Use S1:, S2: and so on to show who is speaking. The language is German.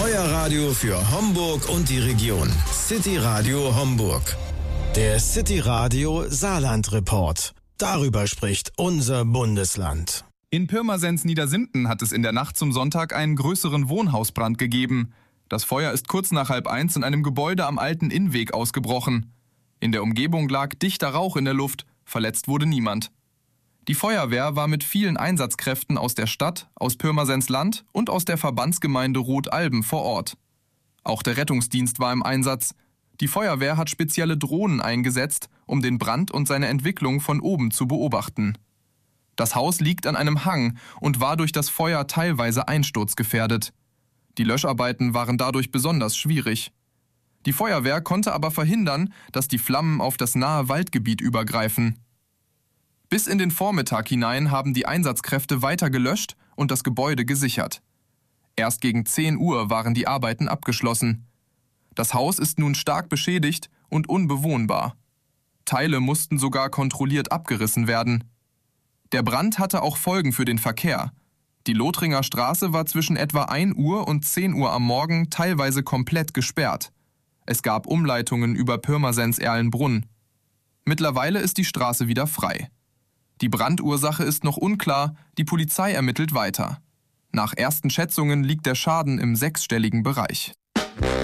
S1: Euer Radio für Homburg und die Region. City Radio Homburg. Der City Radio Saarland Report. Darüber spricht unser Bundesland.
S2: In Pirmasens-Niedersimten hat es in der Nacht zum Sonntag einen größeren Wohnhausbrand gegeben. Das Feuer ist kurz nach 12:30 in einem Gebäude am alten Innweg ausgebrochen. In der Umgebung lag dichter Rauch in der Luft, verletzt wurde niemand. Die Feuerwehr war mit vielen Einsatzkräften aus der Stadt, aus Pirmasens-Land und aus der Verbandsgemeinde Rothalben vor Ort. Auch der Rettungsdienst war im Einsatz. Die Feuerwehr hat spezielle Drohnen eingesetzt, um den Brand und seine Entwicklung von oben zu beobachten. Das Haus liegt an einem Hang und war durch das Feuer teilweise einsturzgefährdet. Die Löscharbeiten waren dadurch besonders schwierig. Die Feuerwehr konnte aber verhindern, dass die Flammen auf das nahe Waldgebiet übergreifen. Bis in den Vormittag hinein haben die Einsatzkräfte weiter gelöscht und das Gebäude gesichert. Erst gegen 10 Uhr waren die Arbeiten abgeschlossen. Das Haus ist nun stark beschädigt und unbewohnbar. Teile mussten sogar kontrolliert abgerissen werden. Der Brand hatte auch Folgen für den Verkehr. Die Lothringer Straße war zwischen etwa 1 Uhr und 10 Uhr am Morgen teilweise komplett gesperrt. Es gab Umleitungen über Pirmasens-Erlenbrunn. Mittlerweile ist die Straße wieder frei. Die Brandursache ist noch unklar, die Polizei ermittelt weiter. Nach ersten Schätzungen liegt der Schaden im 6-stelligen Bereich.